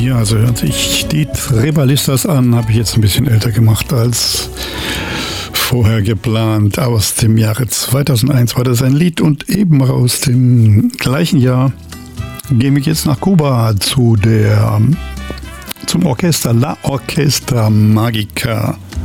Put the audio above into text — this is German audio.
Ja, also hört sich die Trebalistas an, habe ich jetzt ein bisschen älter gemacht als vorher geplant. Aus dem Jahre 2001 war das ein Lied und eben aus dem gleichen Jahr gehen wir jetzt nach Kuba zum Orchester La Orquesta Magica.